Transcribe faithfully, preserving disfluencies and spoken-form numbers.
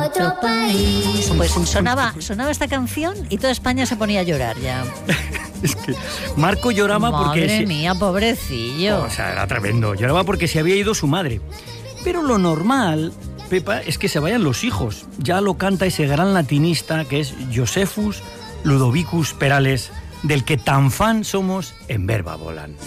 otro país. Pues sonaba, sonaba esta canción y toda España se ponía a llorar ya. Es que Marco lloraba madre porque... Madre mía, pobrecillo. O sea, era tremendo. Lloraba porque se había ido su madre. Pero lo normal, Pepa, es que se vayan los hijos. Ya lo canta ese gran latinista que es Josephus Ludovicus Perales, del que tan fan somos en Verba Volant.